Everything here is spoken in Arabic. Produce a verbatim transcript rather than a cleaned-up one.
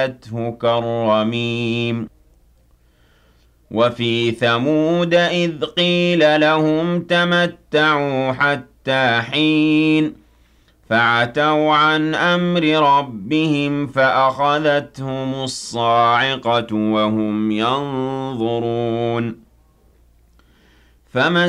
كالرميم وفي ثمود إذ قيل لهم تمتعوا حتى حين فعتوا عن أمر ربهم فأخذتهم الصاعقة وهم ينظرون فما